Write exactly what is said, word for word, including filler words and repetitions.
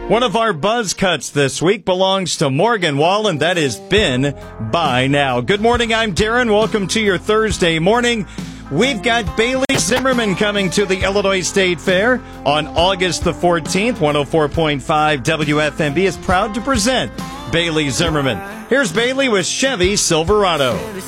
One of our buzz cuts this week belongs to Morgan Wallen. That has been By Now. Good morning, I'm Darren. Welcome to your Thursday morning. We've got Bailey Zimmerman coming to the Illinois State Fair on August the fourteenth. one oh four point five W F M B is proud to present Bailey Zimmerman. Here's Bailey with Chevy Silverado.